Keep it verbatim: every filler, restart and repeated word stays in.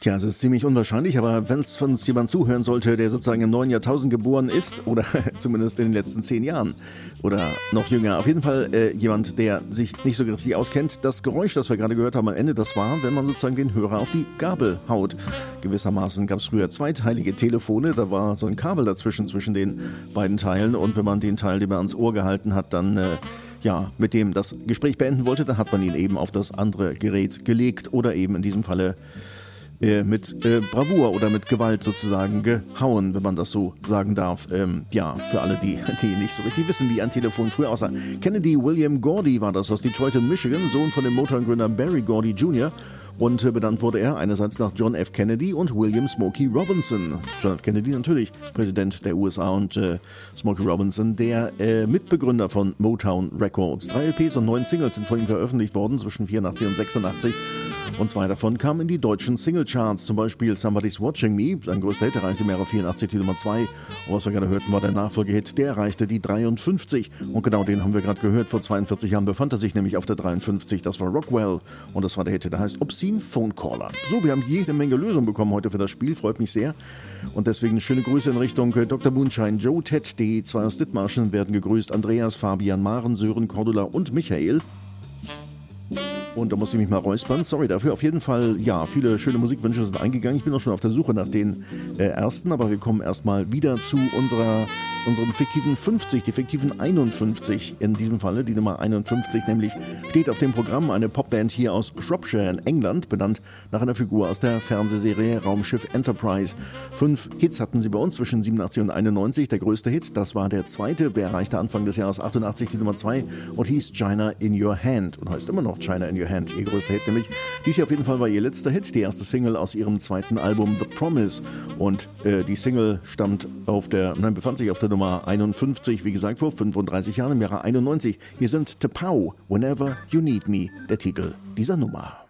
Tja, es ist ziemlich unwahrscheinlich, aber wenn es von uns jemand zuhören sollte, der sozusagen im neuen Jahrtausend geboren ist, oder zumindest in den letzten zehn Jahren oder noch jünger, auf jeden Fall äh, jemand, der sich nicht so richtig auskennt, das Geräusch, das wir gerade gehört haben am Ende, das war, wenn man sozusagen den Hörer auf die Gabel haut. Gewissermaßen gab es früher zweiteilige Telefone, da war so ein Kabel dazwischen, zwischen den beiden Teilen, und wenn man den Teil, den man ans Ohr gehalten hat, dann äh, ja, mit dem das Gespräch beenden wollte, dann hat man ihn eben auf das andere Gerät gelegt oder eben in diesem Falle mit äh, Bravour oder mit Gewalt sozusagen gehauen, wenn man das so sagen darf. Ähm, ja, für alle, die, die nicht so richtig wissen, wie ein Telefon früher aussah. Kennedy William Gordy war das aus Detroit in Michigan, Sohn von dem Motown-Gründer Barry Gordy Junior Und äh, benannt wurde er einerseits nach John F. Kennedy und William Smokey Robinson. John F. Kennedy natürlich Präsident der U S A und äh, Smokey Robinson, der äh, Mitbegründer von Motown Records. Drei L Ps und neun Singles sind von ihm veröffentlicht worden zwischen vierundachtzig und sechsundachtzig. Und zwei davon kamen in die deutschen Singlecharts, zum Beispiel Somebody's Watching Me, sein größter Hit, erreichte im Jahre vierundachtzig die Nummer zwei. Und was wir gerade hörten, war der Nachfolgehit, der erreichte die dreiundfünfzig. Und genau den haben wir gerade gehört, vor zweiundvierzig Jahren befand er sich nämlich auf der dreiundfünfzig, das war Rockwell. Und das war der Hit, der heißt Obscene Phone Caller. So, wir haben jede Menge Lösungen bekommen heute für das Spiel, freut mich sehr. Und deswegen schöne Grüße in Richtung Doktor Moonshine, Joe, Ted, die zwei aus Dithmarschen werden gegrüßt, Andreas, Fabian, Maren, Sören, Cordula und Michael. Und da muss ich mich mal räuspern, sorry dafür. Auf jeden Fall, ja, viele schöne Musikwünsche sind eingegangen. Ich bin auch schon auf der Suche nach den äh, ersten, aber wir kommen erstmal wieder zu unserer, unserem fiktiven fünfzig, die fiktiven einundfünfzig in diesem Falle. Die Nummer einundfünfzig nämlich steht auf dem Programm, eine Popband hier aus Shropshire in England, benannt nach einer Figur aus der Fernsehserie Raumschiff Enterprise. Fünf Hits hatten sie bei uns zwischen siebenundachtzig und einundneunzig. Der größte Hit, das war der zweite, der erreichte Anfang des Jahres achtundachtzig die Nummer zwei und hieß China in Your Hand und heißt immer noch China in Your Hand, ihr größter Hit nämlich. Dies hier auf jeden Fall war ihr letzter Hit, die erste Single aus ihrem zweiten Album The Promise. Und äh, die Single stammt auf der, nein, befand sich auf der Nummer einundfünfzig, wie gesagt, vor fünfunddreißig Jahren im Jahre einundneunzig. Hier sind T'Pau, Whenever You Need Me, der Titel dieser Nummer.